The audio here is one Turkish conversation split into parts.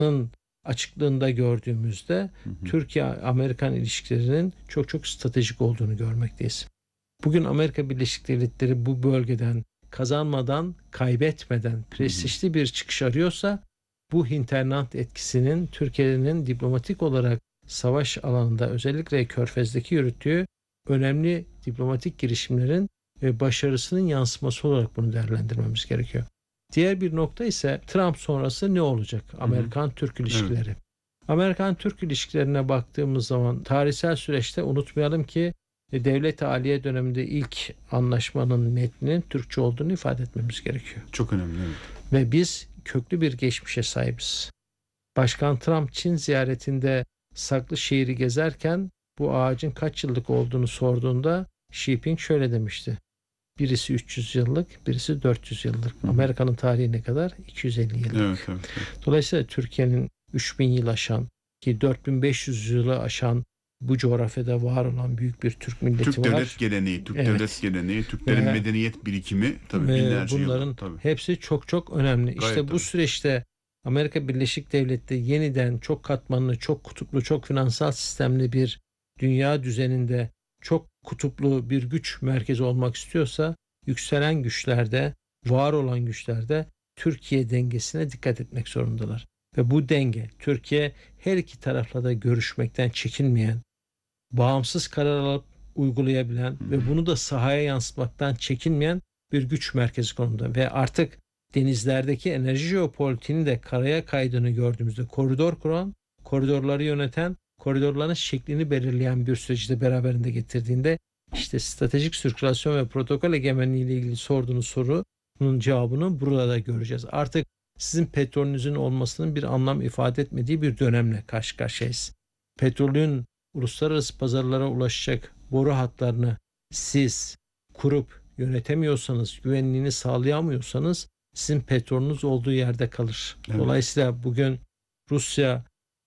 açıklığında gördüğümüzde Türkiye-Amerikan ilişkilerinin çok çok stratejik olduğunu görmekteyiz. Bugün Amerika Birleşik Devletleri bu bölgeden kazanmadan, kaybetmeden prestijli bir çıkış arıyorsa bu hinterland etkisinin Türkiye'nin diplomatik olarak savaş alanında özellikle Körfez'deki yürüttüğü önemli diplomatik girişimlerin ve başarısının yansıması olarak bunu değerlendirmemiz gerekiyor. Diğer bir nokta ise Trump sonrası ne olacak? Amerikan-Türk ilişkileri. Evet. Amerikan-Türk ilişkilerine baktığımız zaman tarihsel süreçte unutmayalım ki Devlet-i Aliye döneminde ilk anlaşmanın metninin Türkçe olduğunu ifade etmemiz gerekiyor. Çok önemli. Evet. Ve biz köklü bir geçmişe sahibiz. Başkan Trump Çin ziyaretinde saklı şehri gezerken bu ağacın kaç yıllık olduğunu sorduğunda Xi Jinping şöyle demişti. Birisi 300 yıllık, birisi 400 yıllık. Amerika'nın tarihi ne kadar? 250 yıllık. Evet. Dolayısıyla Türkiye'nin 3000 yıl aşan ki 4500 yılı aşan bu coğrafyada var olan büyük bir Türk milleti var. Türk devlet geleneği, devlet geleneği, Türklerin medeniyet birikimi tabii binlerce yıl. Bunların hepsi çok çok önemli. Gayet işte bu süreçte Amerika Birleşik Devletleri yeniden çok katmanlı, çok kutuplu, çok finansal sistemli bir dünya düzeninde çok kutuplu bir güç merkezi olmak istiyorsa yükselen güçlerde, var olan güçlerde Türkiye dengesine dikkat etmek zorundalar. Ve bu denge Türkiye her iki tarafla da görüşmekten çekinmeyen, bağımsız karar alıp uygulayabilen ve bunu da sahaya yansıtmaktan çekinmeyen bir güç merkezi konumunda. Ve artık denizlerdeki enerji jeopolitiğinin de karaya kaydığını gördüğümüzde koridor kuran, koridorları yöneten, koridorların şeklini belirleyen bir süreci de beraberinde getirdiğinde işte stratejik sirkülasyon ve protokol egemenliği ile ilgili sorduğunuz sorunun cevabını burada da göreceğiz. Artık sizin petrolünüzün olmasının bir anlam ifade etmediği bir dönemle karşı karşıyayız. Petrolün uluslararası pazarlara ulaşacak boru hatlarını siz kurup yönetemiyorsanız, güvenliğini sağlayamıyorsanız sizin petrolünüz olduğu yerde kalır. Evet. Dolayısıyla bugün Rusya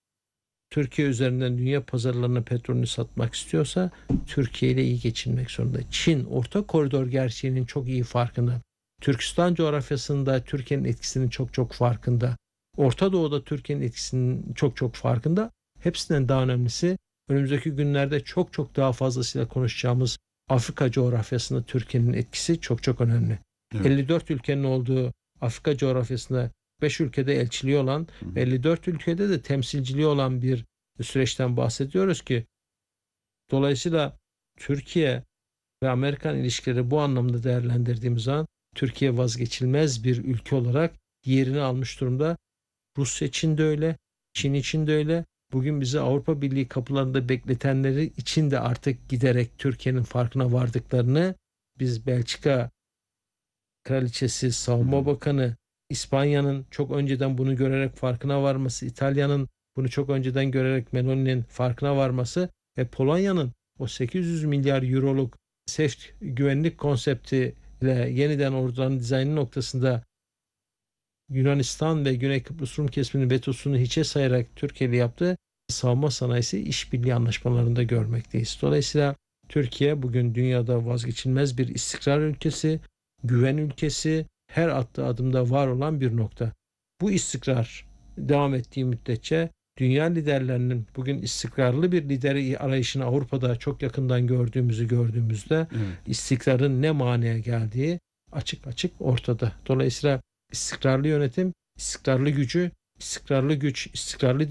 Türkiye üzerinden dünya pazarlarına petrolünü satmak istiyorsa Türkiye ile iyi geçinmek zorunda. Çin orta koridor gerçeğinin çok iyi farkında. Türkistan coğrafyasında Türkiye'nin etkisinin çok çok farkında. Orta Doğu'da Türkiye'nin etkisinin çok çok farkında. Hepsinden daha önemlisi önümüzdeki günlerde çok çok daha fazlasıyla konuşacağımız Afrika coğrafyasında Türkiye'nin etkisi çok çok önemli. Evet. 54 ülkenin olduğu Afrika coğrafyasında 5 ülkede elçiliği olan ve 54 ülkede de temsilciliği olan bir süreçten bahsediyoruz ki dolayısıyla Türkiye ve Amerikan ilişkileri bu anlamda değerlendirdiğimiz zaman Türkiye vazgeçilmez bir ülke olarak yerini almış durumda. Rusya için de öyle, Çin için de öyle. Bugün bizi Avrupa Birliği kapılarında bekletenleri için de artık giderek Türkiye'nin farkına vardıklarını biz Belçika Kraliçesi, Savunma Bakanı, İspanya'nın çok önceden bunu görerek farkına varması, İtalya'nın bunu çok önceden görerek Meloni'nin farkına varması ve Polonya'nın o 800 milyar euroluk SEFT güvenlik konseptiyle yeniden orduların dizaynı noktasında Yunanistan ve Güney Kıbrıs Rum kesiminin vetosunu hiçe sayarak Türkiye ile yaptığı savunma sanayisi işbirliği anlaşmalarında görmekteyiz. Dolayısıyla Türkiye bugün dünyada vazgeçilmez bir istikrar ülkesi, güven ülkesi, her attığı adımda var olan bir nokta. Bu istikrar devam ettiği müddetçe dünya liderlerinin bugün istikrarlı bir lideri arayışını Avrupa'da çok yakından gördüğümüzde istikrarın ne manaya geldiği açık açık ortada. Dolayısıyla istikrarlı yönetim, istikrarlı gücü, istikrarlı güç, istikrarlı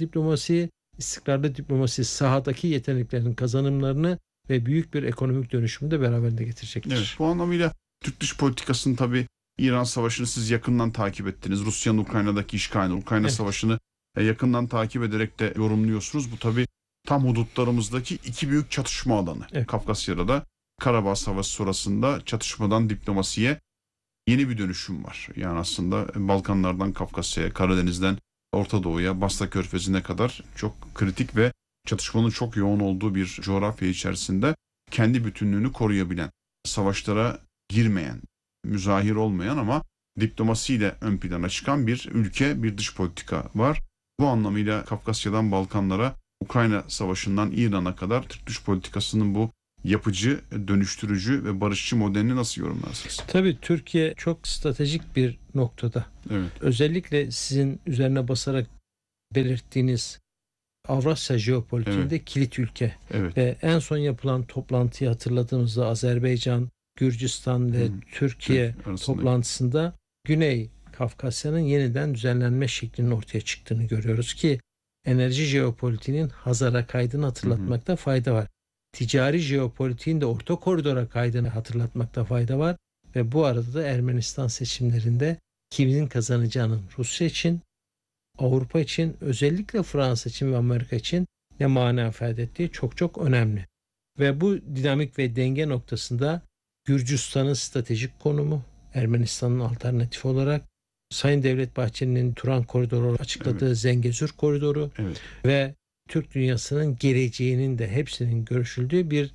diplomasi sahadaki yeteneklerin kazanımlarını ve büyük bir ekonomik dönüşümü de beraberinde getirecektir. Evet, bu anlamıyla Türk dış politikasının tabii İran Savaşı'nı siz yakından takip ettiniz. Rusya'nın Ukrayna'daki işgalini, Ukrayna Savaşı'nı yakından takip ederek de yorumluyorsunuz. Bu tabii tam hudutlarımızdaki iki büyük çatışma alanı. Evet. Kafkasya'da da Karabağ Savaşı sonrasında çatışmadan diplomasiye yeni bir dönüşüm var. Yani aslında Balkanlardan Kafkasya'ya, Karadeniz'den Orta Doğu'ya, Basra Körfezi'ne kadar çok kritik ve çatışmanın çok yoğun olduğu bir coğrafya içerisinde kendi bütünlüğünü koruyabilen, savaşlara girmeyen, müzahir olmayan ama diplomasiyle ön plana çıkan bir ülke, bir dış politika var. Bu anlamıyla Kafkasya'dan Balkanlara, Ukrayna Savaşı'ndan İran'a kadar Türk dış politikasının bu yapıcı, dönüştürücü ve barışçı modelini nasıl yorumlarsınız? Tabii Türkiye çok stratejik bir noktada. Evet. Özellikle sizin üzerine basarak belirttiğiniz Avrasya jeopolitiğinde kilit ülke. Evet. Ve en son yapılan toplantıyı hatırladığımızda Azerbaycan, Gürcistan ve Türkiye toplantısında Güney Kafkasya'nın yeniden düzenlenme şeklinin ortaya çıktığını görüyoruz ki enerji jeopolitiğinin Hazar'a kaydığını hatırlatmakta fayda var. Ticari jeopolitiğin de orta koridora kaydığını hatırlatmakta fayda var ve bu arada da Ermenistan seçimlerinde kimin kazanacağının Rusya için, Avrupa için, özellikle Fransa için ve Amerika için ne mana ifade ettiği çok çok önemli. Ve bu dinamik ve denge noktasında Gürcistan'ın stratejik konumu, Ermenistan'ın alternatifi olarak Sayın Devlet Bahçeli'nin Turan Koridoru açıkladığı Zengezur Koridoru ve Türk dünyasının geleceğinin de hepsinin görüşüldüğü bir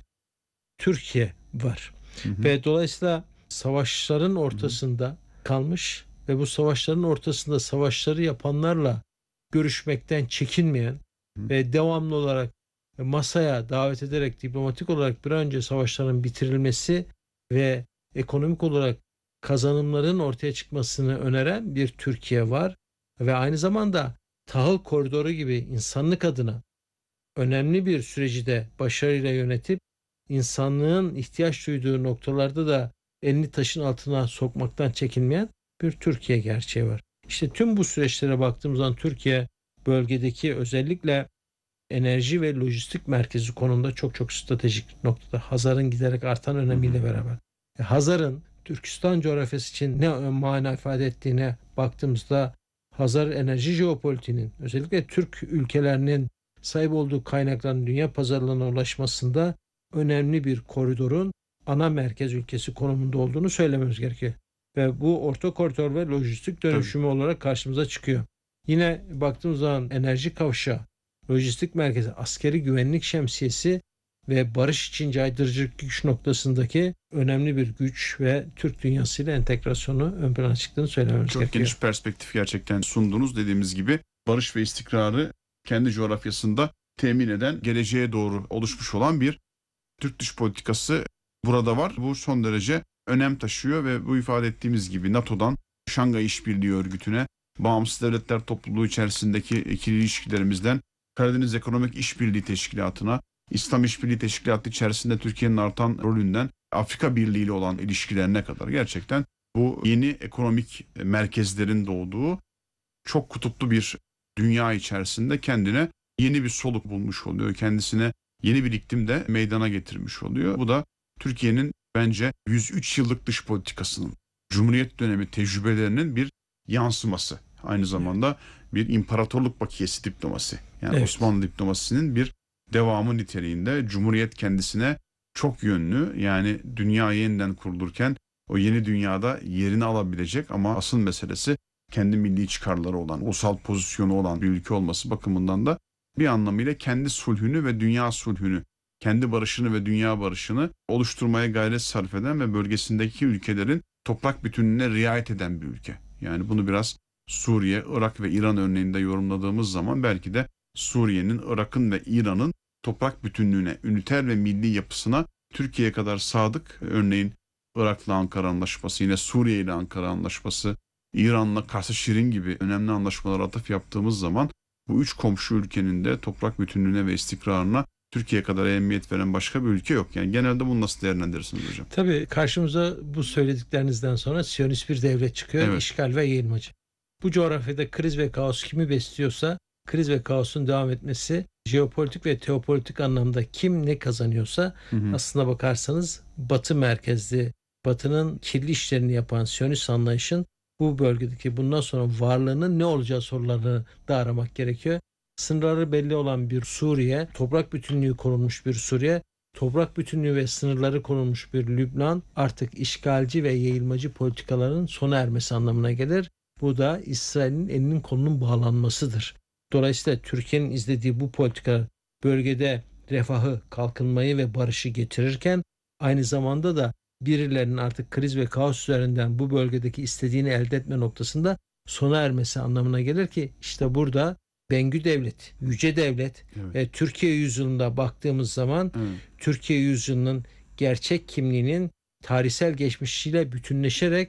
Türkiye var. Ve dolayısıyla savaşların ortasında kalmış ve bu savaşların ortasında savaşları yapanlarla görüşmekten çekinmeyen ve devamlı olarak masaya davet ederek diplomatik olarak bir an önce savaşların bitirilmesi ve ekonomik olarak kazanımların ortaya çıkmasını öneren bir Türkiye var ve aynı zamanda tahıl koridoru gibi insanlık adına önemli bir süreci de başarıyla yönetip insanlığın ihtiyaç duyduğu noktalarda da elini taşın altına sokmaktan çekinmeyen bir Türkiye gerçeği var. İşte tüm bu süreçlere baktığımız zaman Türkiye bölgedeki özellikle enerji ve lojistik merkezi konumunda çok çok stratejik noktada. Hazar'ın giderek artan önemiyle beraber. Hazar'ın Türkistan coğrafyası için ne mana ifade ettiğine baktığımızda Hazar enerji jeopolitiğinin özellikle Türk ülkelerinin sahip olduğu kaynakların dünya pazarlarına ulaşmasında önemli bir koridorun ana merkez ülkesi konumunda olduğunu söylememiz gerekiyor. Ve bu orta koridor ve lojistik dönüşümü olarak karşımıza çıkıyor. Yine baktığımız zaman enerji kavşağı, lojistik merkezi, askeri güvenlik şemsiyesi ve barış için caydırıcı güç noktasındaki önemli bir güç ve Türk dünyasıyla entegrasyonu ön plana çıktığını söylememiz gerekiyor. Çok geniş perspektif gerçekten sundunuz. Dediğimiz gibi barış ve istikrarı kendi coğrafyasında temin eden, geleceğe doğru oluşmuş olan bir Türk dış politikası burada var. Bu son derece önem taşıyor ve bu ifade ettiğimiz gibi NATO'dan Şangay İşbirliği Örgütü'ne, Bağımsız Devletler Topluluğu içerisindeki ikili ilişkilerimizden Karadeniz Ekonomik İşbirliği Teşkilatı'na, İslam İşbirliği Teşkilatı içerisinde Türkiye'nin artan rolünden Afrika Birliği ile olan ilişkilerine kadar gerçekten bu yeni ekonomik merkezlerin doğduğu çok kutuplu bir dünya içerisinde kendine yeni bir soluk bulmuş oluyor. Kendisine yeni bir iklim de meydana getirmiş oluyor. Bu da Türkiye'nin bence 103 yıllık dış politikasının, Cumhuriyet dönemi tecrübelerinin bir yansıması. Aynı zamanda bir imparatorluk bakiyesi diplomasi. Yani Osmanlı diplomasisinin bir devamı niteliğinde Cumhuriyet kendisine çok yönlü, yani dünya yeniden kurulurken o yeni dünyada yerini alabilecek ama asıl meselesi kendi milli çıkarları olan, ulusal pozisyonu olan bir ülke olması bakımından da bir anlamıyla kendi sulhünü ve dünya sulhünü, kendi barışını ve dünya barışını oluşturmaya gayret sarf eden ve bölgesindeki ülkelerin toprak bütünlüğüne riayet eden bir ülke. Yani bunu biraz Suriye, Irak ve İran örneğinde yorumladığımız zaman belki de Suriye'nin, Irak'ın ve İran'ın toprak bütünlüğüne, üniter ve milli yapısına Türkiye'ye kadar sadık, örneğin Irak'la Ankara Anlaşması, yine Suriye ile Ankara Anlaşması, İran'la Kars-ı Şirin gibi önemli anlaşmalara atıf yaptığımız zaman bu üç komşu ülkenin de toprak bütünlüğüne ve istikrarına Türkiye kadar ehemmiyet veren başka bir ülke yok. Yani genelde bunu nasıl değerlendirirsiniz hocam? Tabii karşımıza bu söylediklerinizden sonra Siyonist bir devlet çıkıyor, işgal ve yayılmacı. Bu coğrafyada kriz ve kaos kimi besliyorsa kriz ve kaosun devam etmesi, jeopolitik ve teopolitik anlamda kim ne kazanıyorsa aslına bakarsanız Batı merkezli, Batı'nın kirli işlerini yapan Siyonist anlayışın bu bölgedeki bundan sonra varlığının ne olacağı sorularını da aramak gerekiyor. Sınırları belli olan bir Suriye, toprak bütünlüğü korunmuş bir Suriye, toprak bütünlüğü ve sınırları korunmuş bir Lübnan artık işgalci ve yayılmacı politikaların sona ermesi anlamına gelir. Bu da İsrail'in elinin kolunun bağlanmasıdır. Dolayısıyla Türkiye'nin izlediği bu politikalar bölgede refahı, kalkınmayı ve barışı getirirken aynı zamanda da birilerinin artık kriz ve kaos üzerinden bu bölgedeki istediğini elde etme noktasında sona ermesi anlamına gelir ki işte burada Bengü Devlet, Yüce Devlet ve Türkiye yüzyılında baktığımız zaman Türkiye yüzyılının gerçek kimliğinin tarihsel geçmişiyle bütünleşerek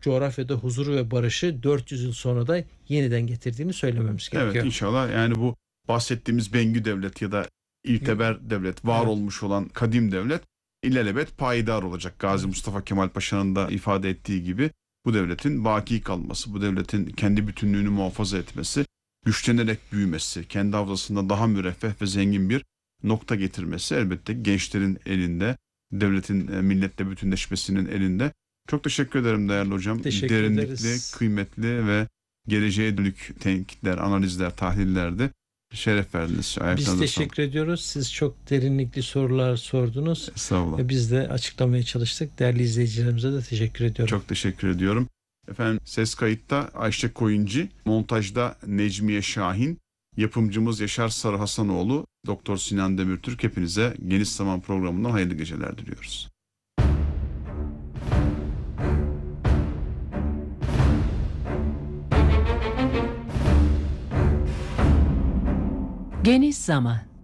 coğrafyada huzuru ve barışı 400 yıl sonra da yeniden getirdiğini söylememiz gerekiyor. Evet, inşallah yani bu bahsettiğimiz Bengü Devlet ya da İlteber Devlet, var Evet. olmuş olan kadim devlet ilelebet payidar olacak. Gazi Mustafa Kemal Paşa'nın da ifade ettiği gibi bu devletin baki kalması, bu devletin kendi bütünlüğünü muhafaza etmesi, güçlenerek büyümesi, kendi havzasında daha müreffeh ve zengin bir nokta getirmesi elbette gençlerin elinde, devletin milletle bütünleşmesinin elinde. Çok teşekkür ederim değerli hocam. Teşekkür Derinlikli, ederiz. kıymetli ve geleceğe dönük tenkitler, analizler, tahlillerde şeref verdiniz. Biz Ayaklarınıza sağlık. teşekkür ediyoruz. Siz çok derinlikli sorular sordunuz Estağfurullah. ve biz de açıklamaya çalıştık. Değerli izleyicilerimize de teşekkür ediyorum. Çok teşekkür ediyorum. Efendim ses kayıtta Ayşe Koyuncu, montajda Necmiye Şahin, yapımcımız Yaşar Sarı Hasanoğlu, Doktor Sinan Demirtürk, hepinize Geniş Zaman programından hayırlı geceler diliyoruz. Geniş zaman.